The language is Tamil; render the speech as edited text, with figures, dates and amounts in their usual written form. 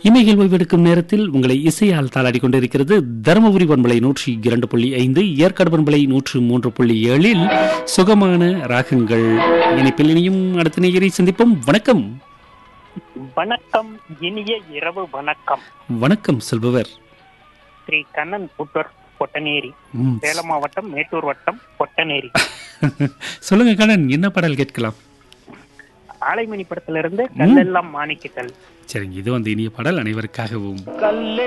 இமைகள் ஓய்வெடுக்கும் நேரத்தில் உங்களை இசையால் தாளாடி கொண்டிருக்கிறது தருமபுரி பண்பலை 102.5, ஏற்காடு பண்பலை 103.7 சுகமான ராகங்கள். இணைப்பில் இனியும் அடுத்த நேயரை சந்திப்போம். வணக்கம். வணக்கம், இனிய இரவு வணக்கம். வணக்கம் சொல்பவர் ஸ்ரீ கண்ணன் புத்தர் பொட்டநேரி, சேலம் மாவட்டம் மேட்டூர் வட்டம் பொட்டநேரி. சொல்லுங்க கண்ணன், என்ன பாடல் கேட்கலாம்? ஆலைமணி படத்திலிருந்து கல்லெல்லாம் மாணிக்கக்கல். சரிங்க, இது வந்து இனிய பாடல் அனைவருக்காகவும்.